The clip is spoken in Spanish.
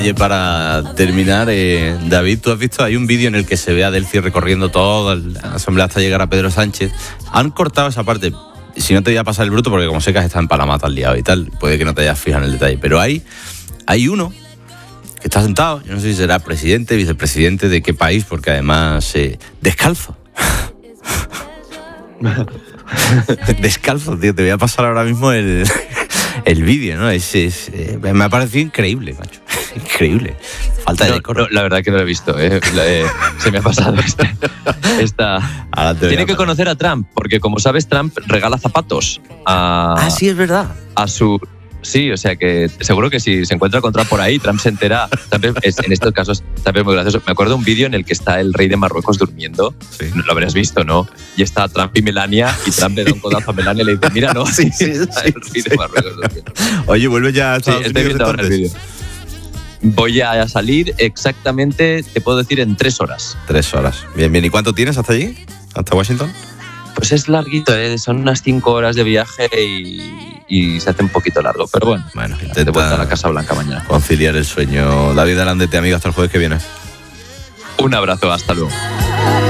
Oye, para terminar, David, tú has visto, hay un vídeo en el que se ve a Delcy recorriendo toda la asamblea hasta llegar a Pedro Sánchez. Han cortado esa parte. Si no te voy a pasar el bruto, porque como sé que has estado en Palamata al liado y tal, puede que no te hayas fijado en el detalle. Pero hay uno que está sentado, yo no sé si será presidente, vicepresidente de qué país, porque además descalzo. Descalzo, tío, te voy a pasar ahora mismo el vídeo, ¿no? Me ha parecido increíble, macho. Increíble. Falta de decoro. No, la verdad que no lo he visto. Se me ha pasado esta. Tiene que conocer a Trump, porque como sabes, Trump regala zapatos sí, es verdad. A su... Sí, o sea que seguro que si se encuentra con Trump por ahí, Trump se entera. Trump en estos casos también es muy gracioso. Me acuerdo de un vídeo en el que está el rey de Marruecos durmiendo. Sí. Lo habrás visto, ¿no? Y está Trump y Melania, y Trump le da un codazo a Melania y le dice, mira, no, sí, el rey de Marruecos durmiendo. Oye, vuelve ya a Estados Unidos, estoy viendo ahora el vídeo. Voy a salir exactamente, te puedo decir, en 3 horas. 3 horas. Bien, bien. ¿Y cuánto tienes hasta allí? ¿Hasta Washington? Pues es larguito, son unas 5 horas de viaje y se hace un poquito largo. Pero bueno, intenta de vuelta a la Casa Blanca mañana. Conciliar el sueño. David Alandete, amigo, hasta el jueves que viene. Un abrazo, hasta luego.